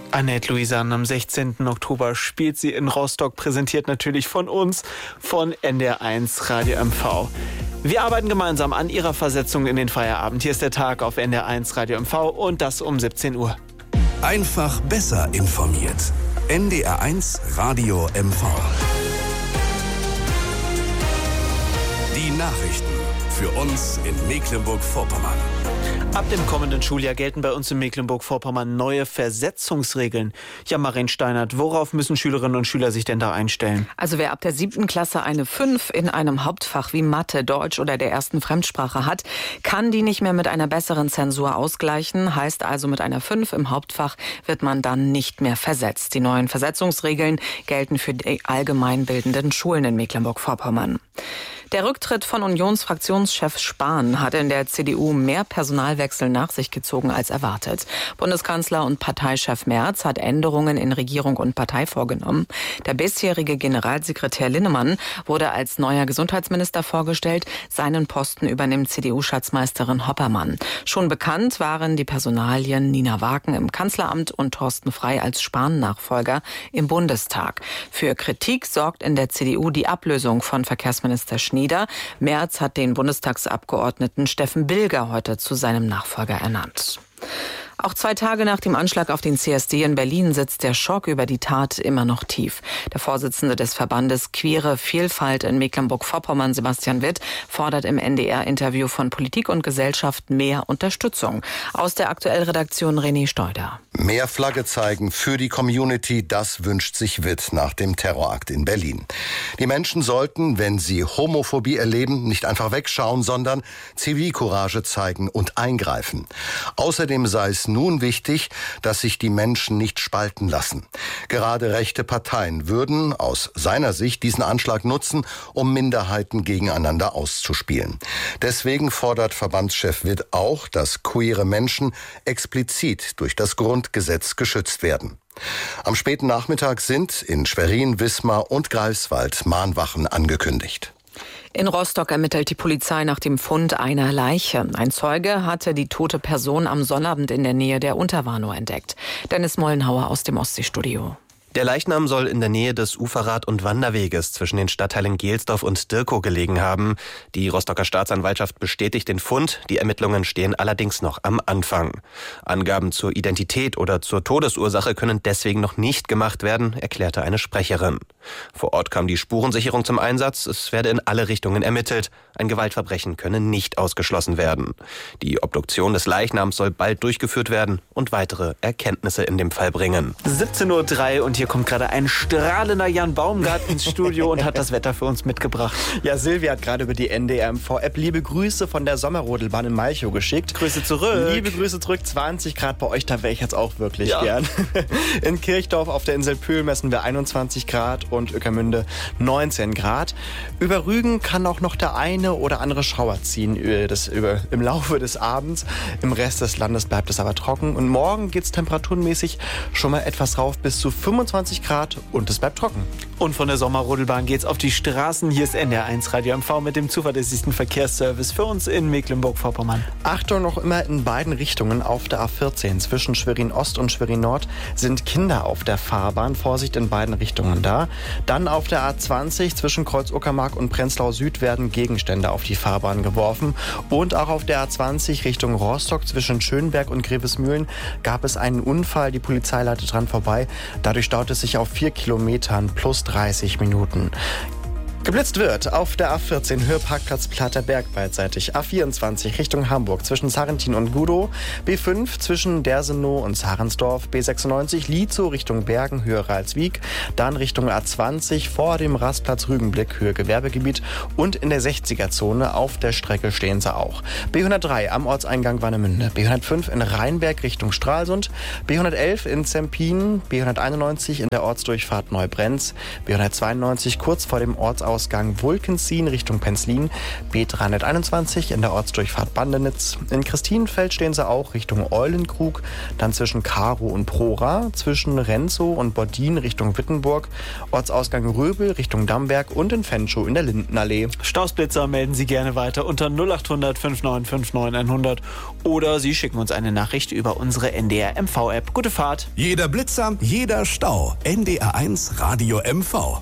Annette Luisan, am 16. Oktober spielt sie in Rostock, präsentiert natürlich von uns, von NDR1 Radio MV. Wir arbeiten gemeinsam an ihrer Versetzung in den Feierabend. Hier ist der Tag auf NDR1 Radio MV und das um 17 Uhr. Einfach besser informiert. NDR1 Radio MV. Die Nachrichten für uns in Mecklenburg-Vorpommern. Ab dem kommenden Schuljahr gelten bei uns in Mecklenburg-Vorpommern neue Versetzungsregeln. Ja, Marin Steinert, worauf müssen Schülerinnen und Schüler sich denn da einstellen? Also wer ab der 7. Klasse eine 5 in einem Hauptfach wie Mathe, Deutsch oder der ersten Fremdsprache hat, kann die nicht mehr mit einer besseren Zensur ausgleichen. Heißt also, mit einer 5 im Hauptfach wird man dann nicht mehr versetzt. Die neuen Versetzungsregeln gelten für die allgemeinbildenden Schulen in Mecklenburg-Vorpommern. Der Rücktritt von Unionsfraktionschef Spahn hat in der CDU mehr Personalwechsel nach sich gezogen als erwartet. Bundeskanzler und Parteichef Merz hat Änderungen in Regierung und Partei vorgenommen. Der bisherige Generalsekretär Linnemann wurde als neuer Gesundheitsminister vorgestellt. Seinen Posten übernimmt CDU-Schatzmeisterin Hoppermann. Schon bekannt waren die Personalien Nina Waken im Kanzleramt und Thorsten Frey als Spahn-Nachfolger im Bundestag. Für Kritik sorgt in der CDU die Ablösung von Verkehrsminister Schnieder. Merz hat den Bundestagsabgeordneten Steffen Bilger heute zu seinem Nachfolger ernannt. Auch 2 Tage nach dem Anschlag auf den CSD in Berlin sitzt der Schock über die Tat immer noch tief. Der Vorsitzende des Verbandes Queere Vielfalt in Mecklenburg-Vorpommern, Sebastian Witt, fordert im NDR-Interview von Politik und Gesellschaft mehr Unterstützung. Aus der Aktuellredaktion René Steuder. Mehr Flagge zeigen für die Community, das wünscht sich Witt nach dem Terrorakt in Berlin. Die Menschen sollten, wenn sie Homophobie erleben, nicht einfach wegschauen, sondern Zivilcourage zeigen und eingreifen. Außerdem sei es nun wichtig, dass sich die Menschen nicht spalten lassen. Gerade rechte Parteien würden aus seiner Sicht diesen Anschlag nutzen, um Minderheiten gegeneinander auszuspielen. Deswegen fordert Verbandschef Witt auch, dass queere Menschen explizit durch das Grundgesetz geschützt werden. Am späten Nachmittag sind in Schwerin, Wismar und Greifswald Mahnwachen angekündigt. In Rostock ermittelt die Polizei nach dem Fund einer Leiche. Ein Zeuge hatte die tote Person am Sonnabend in der Nähe der Unterwarnow entdeckt. Dennis Mollenhauer aus dem Ostseestudio. Der Leichnam soll in der Nähe des Uferrad- und Wanderweges zwischen den Stadtteilen Gelsdorf und Dirkow gelegen haben. Die Rostocker Staatsanwaltschaft bestätigt den Fund. Die Ermittlungen stehen allerdings noch am Anfang. Angaben zur Identität oder zur Todesursache können deswegen noch nicht gemacht werden, erklärte eine Sprecherin. Vor Ort kam die Spurensicherung zum Einsatz. Es werde in alle Richtungen ermittelt. Ein Gewaltverbrechen könne nicht ausgeschlossen werden. Die Obduktion des Leichnams soll bald durchgeführt werden und weitere Erkenntnisse in dem Fall bringen. 17:03 Uhr und hier kommt gerade ein strahlender Jan Baumgart ins Studio und hat das Wetter für uns mitgebracht. Ja, Silvia hat gerade über die NDR-MV-App liebe Grüße von der Sommerrodelbahn in Malchow geschickt. Grüße zurück. Liebe Grüße zurück, 20 Grad bei euch, da wäre ich jetzt auch wirklich gern. In Kirchdorf auf der Insel Pühl messen wir 21 Grad und Ueckermünde 19 Grad. Über Rügen kann auch noch der eine oder andere Schauer ziehen im Laufe des Abends. Im Rest des Landes bleibt es aber trocken. Und morgen geht es temperaturmäßig schon mal etwas rauf bis zu 25 Grad und es bleibt trocken. Und von der Sommerrodelbahn geht's auf die Straßen. Hier ist NDR1 Radio MV mit dem zuverlässigsten Verkehrsservice für uns in Mecklenburg-Vorpommern. Achtung, noch immer in beiden Richtungen auf der A14 zwischen Schwerin Ost und Schwerin Nord sind Kinder auf der Fahrbahn. Vorsicht in beiden Richtungen da. Dann auf der A20 zwischen Kreuz Uckermark und Prenzlau Süd werden Gegenstände auf die Fahrbahn geworfen. Und auch auf der A20 Richtung Rostock zwischen Schönberg und Grevesmühlen gab es einen Unfall. Die Polizei leitet dran vorbei. Dadurch staut es sich auf 4 Kilometern plus 30 Minuten. Geblitzt wird auf der A14 Höheparkplatz Platterberg beidseitig. A24 Richtung Hamburg zwischen Sarrentin und Gudow. B5 zwischen Dersenow und Sarensdorf. B96 Lietzow Richtung Bergen, Höhe Ralswiek. Dann Richtung A20 vor dem Rastplatz Rügenblick, Höhe Gewerbegebiet. Und in der 60er-Zone auf der Strecke stehen sie auch. B103 am Ortseingang Warnemünde. B105 in Rheinberg Richtung Stralsund. B111 in Zempin. B191 in der Ortsdurchfahrt Neubrenz. B192 kurz vor dem Ortsausgang Ortsausgang Wulkensien Richtung Penzlin, B321 in der Ortsdurchfahrt Bandenitz. In Christinenfeld stehen sie auch Richtung Eulenkrug, dann zwischen Karow und Prora, zwischen Renzow und Bordin Richtung Wittenburg, Ortsausgang Röbel Richtung Damberg und in Fenschow in der Lindenallee. Stausblitzer melden Sie gerne weiter unter 0800 5959 100 oder Sie schicken uns eine Nachricht über unsere NDR MV-App. Gute Fahrt. Jeder Blitzer, jeder Stau. NDR1 Radio MV.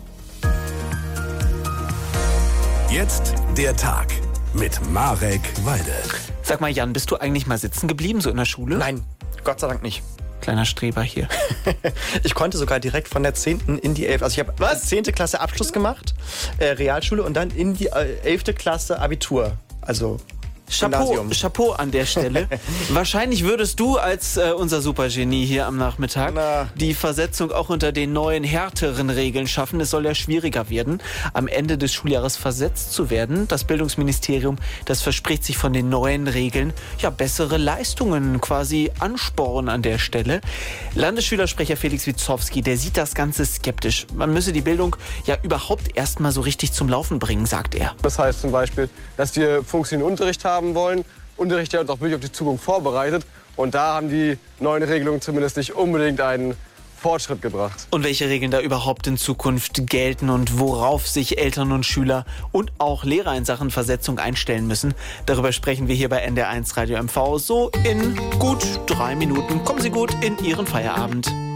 Jetzt der Tag mit Marek Walde. Sag mal, Jan, bist du eigentlich mal sitzen geblieben, so in der Schule? Nein, Gott sei Dank nicht. Kleiner Streber hier. Ich konnte sogar direkt von der 10. in die 11. Also ich habe 10. Klasse Abschluss gemacht, Realschule, und dann in die 11. Klasse Abitur. Also Chapeau an der Stelle. Wahrscheinlich würdest du als unser Supergenie hier am Nachmittag die Versetzung auch unter den neuen, härteren Regeln schaffen. Es soll ja schwieriger werden, am Ende des Schuljahres versetzt zu werden. Das Bildungsministerium, das verspricht sich von den neuen Regeln ja bessere Leistungen, quasi Ansporn an der Stelle. Landesschülersprecher Felix Witzowski, der sieht das Ganze skeptisch. Man müsse die Bildung ja überhaupt erst mal so richtig zum Laufen bringen, sagt er. Das heißt zum Beispiel, dass wir funktionierenden Unterricht haben wollen. Unterricht, der uns auch wirklich auf die Zukunft vorbereitet. Und da haben die neuen Regelungen zumindest nicht unbedingt einen Fortschritt gebracht. Und welche Regeln da überhaupt in Zukunft gelten und worauf sich Eltern und Schüler und auch Lehrer in Sachen Versetzung einstellen müssen, darüber sprechen wir hier bei NDR1 Radio MV so in gut 3 Minuten. Kommen Sie gut in Ihren Feierabend.